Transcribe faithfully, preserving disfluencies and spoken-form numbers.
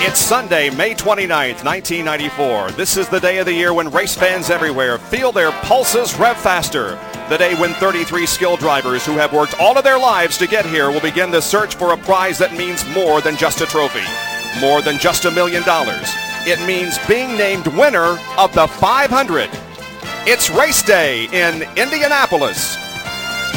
It's Sunday, May twenty-ninth, nineteen ninety-four. This is the day of the year when race fans everywhere feel their pulses rev faster. The day when thirty-three skilled drivers who have worked all of their lives to get here will begin the search for a prize that means more than just a trophy, more than just a million dollars. It means being named winner of the five hundred. It's race day in Indianapolis.